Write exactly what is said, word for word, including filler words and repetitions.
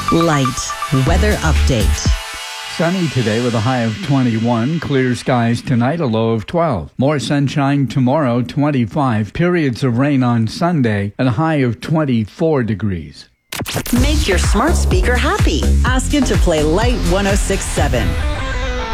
Light weather update. Sunny today with a high of twenty-one. Clear skies tonight, a low of twelve. More sunshine tomorrow, twenty-five. Periods of rain on Sunday, and a high of twenty-four degrees. Make your smart speaker happy. Ask it to play Light one oh six point seven.